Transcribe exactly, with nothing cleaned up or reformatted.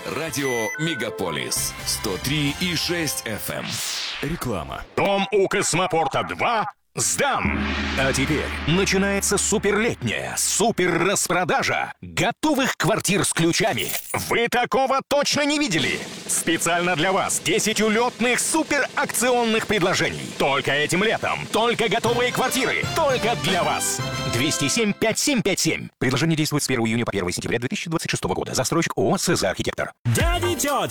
Радио Мегаполис сто три и шесть эф эм. Реклама. Дом у Космопорта два сдан. А теперь начинается суперлетняя супер-распродажа готовых квартир с ключами. Вы такого точно не видели? Специально для вас десять улетных суперакционных предложений. Только этим летом. Только готовые квартиры. Только для вас. двести семь пятьдесят семь пятьдесят семь. Предложение действует с первого июня по первое сентября две тысячи двадцать шестого года. Застройщик ООО «СЭЗА Архитектор». Дядя, тетя,